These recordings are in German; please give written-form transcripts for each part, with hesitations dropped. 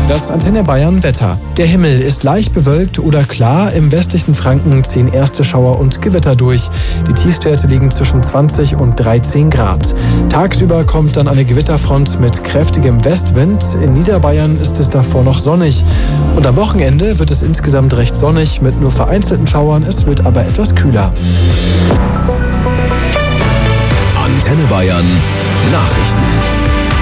Das Antenne Bayern Wetter. Der Himmel ist leicht bewölkt oder klar. Im westlichen Franken ziehen erste Schauer und Gewitter durch. Die Tiefstwerte liegen zwischen 20 und 13 Grad. Tagsüber kommt dann eine Gewitterfront mit kräftigem Westwind. In Niederbayern ist es davor noch sonnig. Und am Wochenende wird es insgesamt recht sonnig mit nur vereinzelten Schauern. Es wird aber etwas kühler. Antenne Bayern Nachrichten.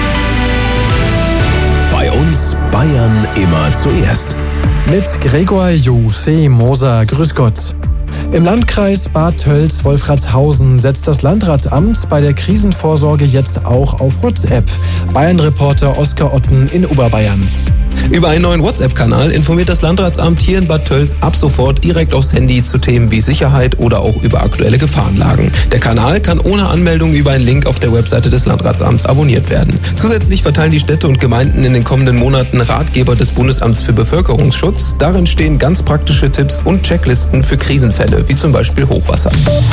Bei uns Bayern immer zuerst. Mit Gregor Jose Moser. Grüß Gott. Im Landkreis Bad Tölz-Wolfratshausen setzt das Landratsamt bei der Krisenvorsorge jetzt auch auf WhatsApp. Bayern-Reporter Oskar Otten in Oberbayern. Über einen neuen WhatsApp-Kanal informiert das Landratsamt hier in Bad Tölz ab sofort direkt aufs Handy zu Themen wie Sicherheit oder auch über aktuelle Gefahrenlagen. Der Kanal kann ohne Anmeldung über einen Link auf der Webseite des Landratsamts abonniert werden. Zusätzlich verteilen die Städte und Gemeinden in den kommenden Monaten Ratgeber des Bundesamts für Bevölkerungsschutz. Darin stehen ganz praktische Tipps und Checklisten für Krisenfälle, wie zum Beispiel Hochwasser.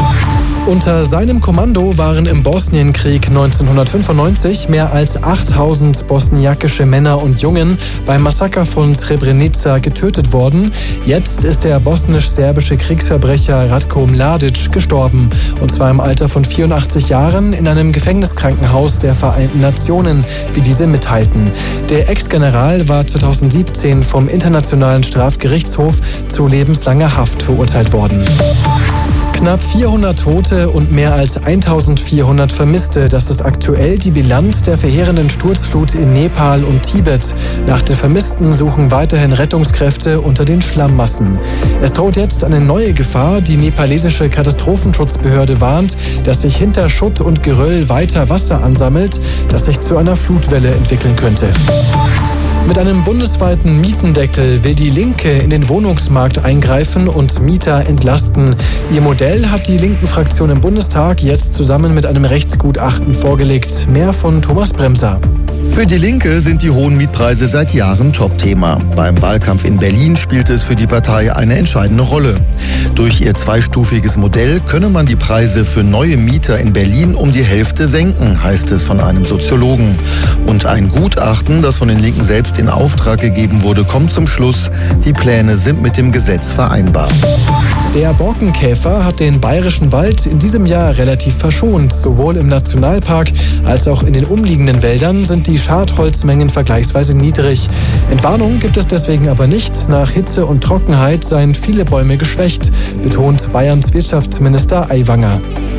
Unter seinem Kommando waren im Bosnienkrieg 1995 mehr als 8000 bosniakische Männer und Jungen beim Massaker von Srebrenica getötet worden. Jetzt ist der bosnisch-serbische Kriegsverbrecher Ratko Mladic gestorben. Und zwar im Alter von 84 Jahren in einem Gefängniskrankenhaus der Vereinten Nationen, wie diese mitteilten. Der Ex-General war 2017 vom Internationalen Strafgerichtshof zu lebenslanger Haft verurteilt worden. Knapp 400 Tote und mehr als 1400 Vermisste. Das ist aktuell die Bilanz der verheerenden Sturzflut in Nepal und Tibet. Nach den Vermissten suchen weiterhin Rettungskräfte unter den Schlammmassen. Es droht jetzt eine neue Gefahr. Die nepalesische Katastrophenschutzbehörde warnt, dass sich hinter Schutt und Geröll weiter Wasser ansammelt, das sich zu einer Flutwelle entwickeln könnte. Mit einem bundesweiten Mietendeckel will die Linke in den Wohnungsmarkt eingreifen und Mieter entlasten. Ihr Modell hat die linken Fraktion im Bundestag jetzt zusammen mit einem Rechtsgutachten vorgelegt. Mehr von Thomas Bremser. Für die Linke sind die hohen Mietpreise seit Jahren Topthema. Beim Wahlkampf in Berlin spielte es für die Partei eine entscheidende Rolle. Durch ihr zweistufiges Modell könne man die Preise für neue Mieter in Berlin um die Hälfte senken, heißt es von einem Soziologen. Und ein Gutachten, das von den Linken selbst in Auftrag gegeben wurde, kommt zum Schluss, die Pläne sind mit dem Gesetz vereinbar. Der Borkenkäfer hat den bayerischen Wald in diesem Jahr relativ verschont. Sowohl im Nationalpark als auch in den umliegenden Wäldern sind die Schadholzmengen vergleichsweise niedrig. Entwarnung gibt es deswegen aber nicht. Nach Hitze und Trockenheit seien viele Bäume geschwächt, betont Bayerns Wirtschaftsminister Aiwanger.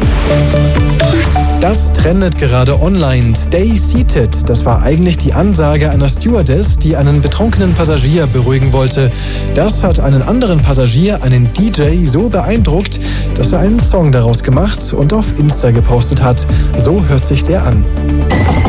Das trendet gerade online. Stay seated. Das war eigentlich die Ansage einer Stewardess, die einen betrunkenen Passagier beruhigen wollte. Das hat einen anderen Passagier, einen DJ, so beeindruckt, dass er einen Song daraus gemacht und auf Insta gepostet hat. So hört sich der an.